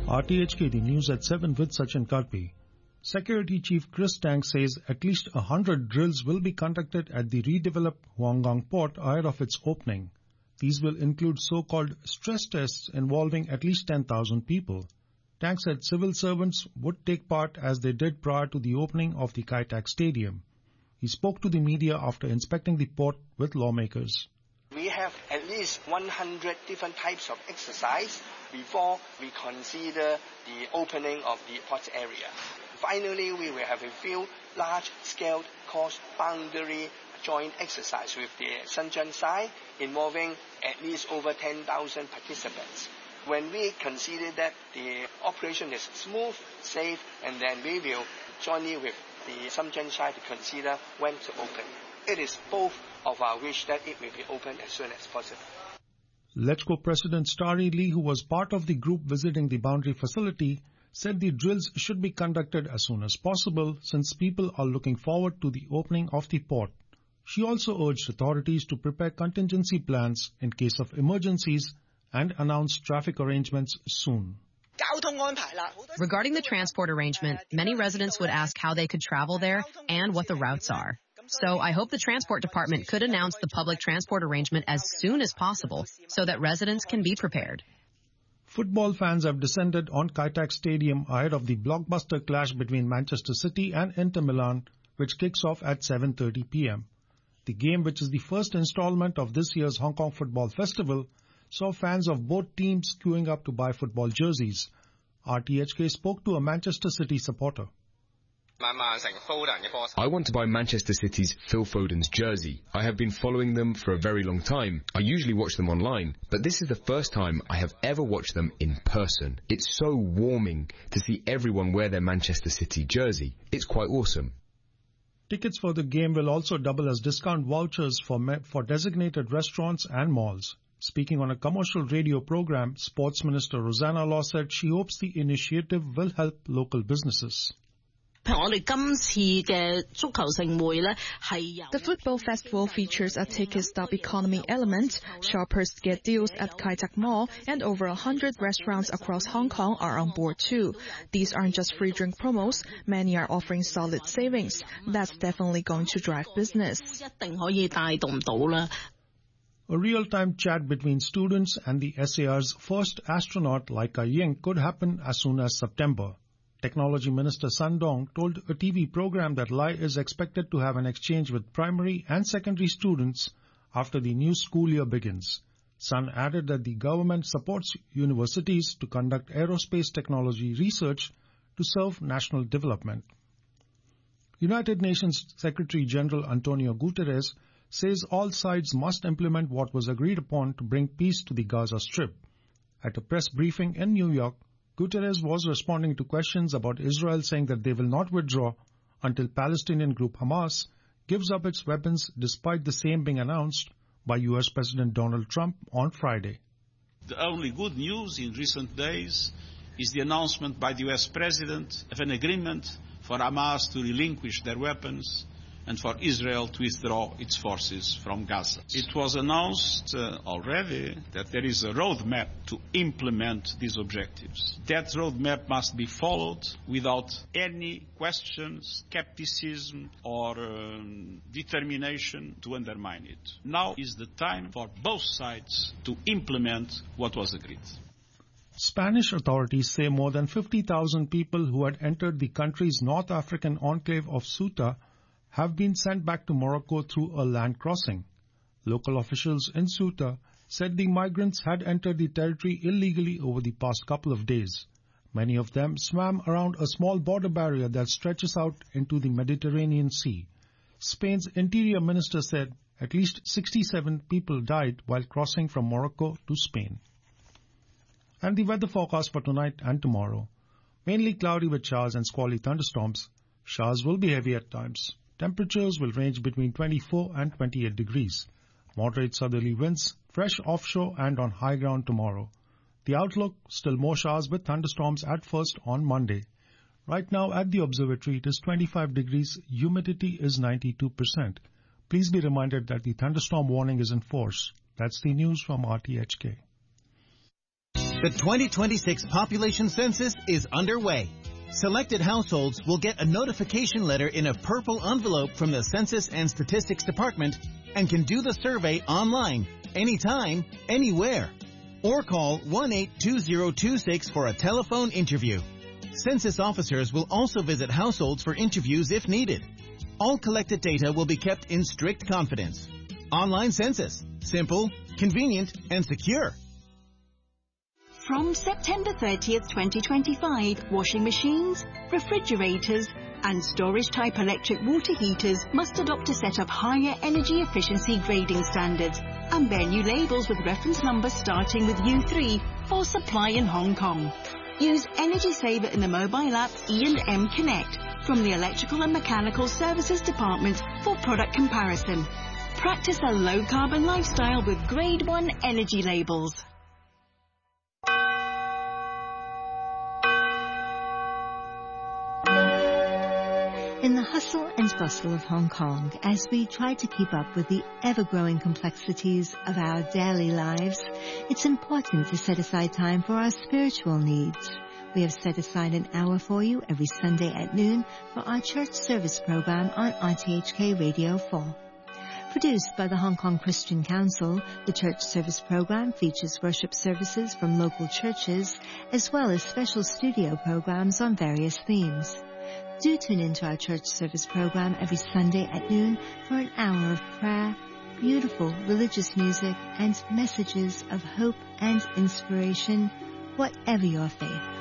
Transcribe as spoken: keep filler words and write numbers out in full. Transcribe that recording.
R T H K, the news at seven with Sachin Karpi. Security Chief Chris Tang says at least one hundred drills will be conducted at the redeveloped Huanggang port ahead of its opening. These will include so-called stress tests involving at least ten thousand people. Tang said civil servants would take part as they did prior to the opening of the Kai Tak Stadium. He spoke to the media after inspecting the port with lawmakers. We have at least one hundred different types of exercise before we consider the opening of the port area. Finally, we will have a few large-scale cross-boundary joint exercise with the Shenzhen side involving at least over ten thousand participants. When we consider that the operation is smooth, safe, and then we will join in with the Shenzhen side to consider when to open. It is both of our wish that it will be open as soon as possible. LegCo President Starry Lee, who was part of the group visiting the boundary facility, said the drills should be conducted as soon as possible since people are looking forward to the opening of the port. She also urged authorities to prepare contingency plans in case of emergencies and announce traffic arrangements soon. Regarding the transport arrangement, many residents would ask how they could travel there and what the routes are. So I hope the Transport Department could announce the public transport arrangement as soon as possible so that residents can be prepared. Football fans have descended on Kai Tak Stadium ahead of the blockbuster clash between Manchester City and Inter Milan, which kicks off at seven thirty p.m. The game, which is the first installment of this year's Hong Kong Football Festival, saw fans of both teams queuing up to buy football jerseys. R T H K spoke to a Manchester City supporter. I want to buy Manchester City's Phil Foden's jersey. I have been following them for a very long time. I usually watch them online, but this is the first time I have ever watched them in person. It's so warming to see everyone wear their Manchester City jersey. It's quite awesome. Tickets for the game will also double as discount vouchers for, me- for designated restaurants and malls. Speaking on a commercial radio program, Sports Minister Rosanna Law said she hopes the initiative will help local businesses. The football festival features a ticket-stop economy element. Shoppers get deals at Kai Tak Mall, and over one hundred restaurants across Hong Kong are on board too. These aren't just free drink promos. Many are offering solid savings. That's definitely going to drive business. A real-time chat between students and the S A R's first astronaut, Lai Ka-ying, could happen as soon as September. Technology Minister Sun Dong told a T V program that Lai is expected to have an exchange with primary and secondary students after the new school year begins. Sun added that the government supports universities to conduct aerospace technology research to serve national development. United Nations Secretary General Antonio Guterres says all sides must implement what was agreed upon to bring peace to the Gaza Strip. At a press briefing in New York, Guterres was responding to questions about Israel, saying that they will not withdraw until Palestinian group Hamas gives up its weapons, despite the same being announced by U S President Donald Trump on Friday. The only good news in recent days is the announcement by the U S President of an agreement for Hamas to relinquish their weapons and for Israel to withdraw its forces from Gaza. It was announced uh, already that there is a roadmap to implement these objectives. That roadmap must be followed without any question, skepticism, or um, determination to undermine it. Now is the time for both sides to implement what was agreed. Spanish authorities say more than fifty thousand people who had entered the country's North African enclave of Ceuta have been sent back to Morocco through a land crossing. Local officials in Ceuta said the migrants had entered the territory illegally over the past couple of days. Many of them swam around a small border barrier that stretches out into the Mediterranean Sea. Spain's interior minister said at least sixty-seven people died while crossing from Morocco to Spain. And the weather forecast for tonight and tomorrow. Mainly cloudy with showers and squally thunderstorms. Showers will be heavy at times. Temperatures will range between twenty-four and twenty-eight degrees. Moderate southerly winds, fresh offshore and on high ground tomorrow. The outlook, still more showers with thunderstorms at first on Monday. Right now at the observatory it is twenty-five degrees, humidity is ninety-two percent. Please be reminded that the thunderstorm warning is in force. That's the news from R T H K. The twenty twenty-six population census is underway. Selected households will get a notification letter in a purple envelope from the Census and Statistics Department and can do the survey online, anytime, anywhere. Or call one eight two zero two six for a telephone interview. Census officers will also visit households for interviews if needed. All collected data will be kept in strict confidence. Online census. Simple, convenient, and secure. From September thirtieth, twenty twenty-five, washing machines, refrigerators, and storage-type electric water heaters must adopt a set of higher energy efficiency grading standards and bear new labels with reference numbers starting with U three for supply in Hong Kong. Use Energy Saver in the mobile app E and M Connect from the Electrical and Mechanical Services Department for product comparison. Practice a low-carbon lifestyle with Grade one energy labels. In the hustle and bustle of Hong Kong, as we try to keep up with the ever-growing complexities of our daily lives, it's important to set aside time for our spiritual needs. We have set aside an hour for you every Sunday at noon for our church service program on R T H K Radio four. Produced by the Hong Kong Christian Council, the church service program features worship services from local churches, as well as special studio programs on various themes. Do tune into our church service program every Sunday at noon for an hour of prayer, beautiful religious music, and messages of hope and inspiration, whatever your faith.